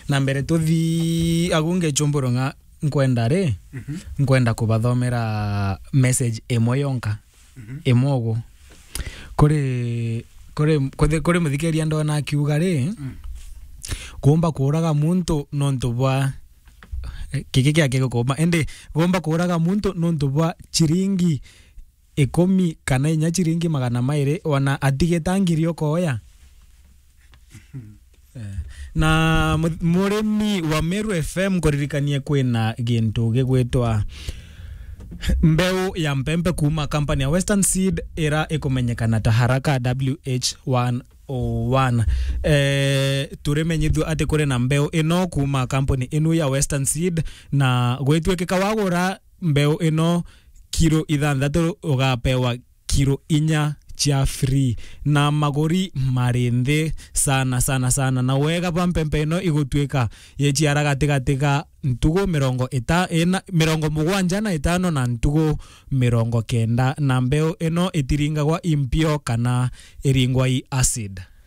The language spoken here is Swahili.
na mbere tuthi agunge chumburonga nkwenda ri nkwenda kubathomera message emwe yonka emogo kuri muthikeria ndona akiuga ri kumba kuraga muntu nontu bwa kiki kyake gukoma ende gomba kuraga muntu nontu bwa chiringi 10 kana inya chiringi 200 wana atigetangirio koya na murimi wa Meru FM kuririkanie kwina gintu gigwitwa mbeu ya mpempe kuma company ya Western Seed era ikumenyekana ta haraka WH101 turemenyithio ati kuri na mbeu ino kuma company inu ya Western Seed na gwetwekeka wagura mbeu ino kilo 6 ugapewa kilo 4 cha free na magori marinde sana na wega pampempe ino igutweka yechiara gatigatiga ntugo 75 na ntugo 90 na mbeo ino itiringagwa impio kana iringwa i acid.